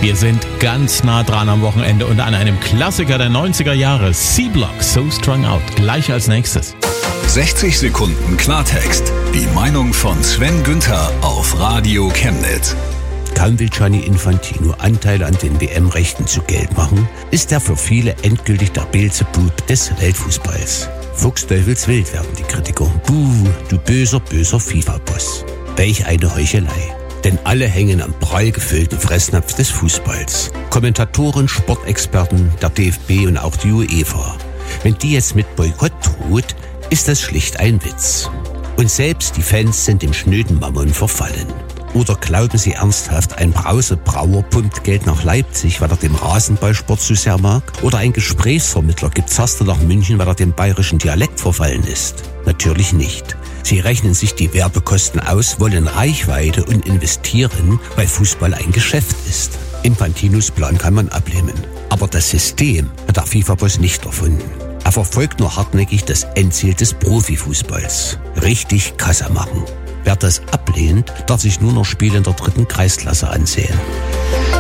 Wir sind ganz nah dran am Wochenende und an einem Klassiker der 90er Jahre, C-Block, So Strung Out, gleich als nächstes. 60 Sekunden Klartext. Die Meinung von Sven Günther auf Radio Chemnitz. Kaum will Gianni Infantino Anteile an den WM-Rechten zu Geld machen, ist er für viele endgültig der Beelzebub des Weltfußballs. Fuchsteufelswild werden die Kritiker. Buh, du böser, böser FIFA-Boss. Welch eine Heuchelei. Denn alle hängen am prall gefüllten Fressnapf des Fußballs. Kommentatoren, Sportexperten, der DFB und auch die UEFA. Wenn die jetzt mit Boykott droht, ist das schlicht ein Witz. Und selbst die Fans sind dem schnöden Mammon verfallen. Oder glauben Sie ernsthaft, ein Brausebrauer pumpt Geld nach Leipzig, weil er dem Rasenballsport zu sehr mag? Oder ein Gesprächsvermittler gibt Zaster nach München, weil er dem bayerischen Dialekt verfallen ist? Natürlich nicht. Sie rechnen sich die Werbekosten aus, wollen Reichweite und investieren, weil Fußball ein Geschäft ist. Infantinos Plan kann man ablehnen. Aber das System hat der FIFA-Boss nicht erfunden. Er verfolgt nur hartnäckig das Endziel des Profifußballs. Richtig Kasse machen. Wer das ablehnt, darf sich nur noch Spiele in der 3. Kreisklasse ansehen.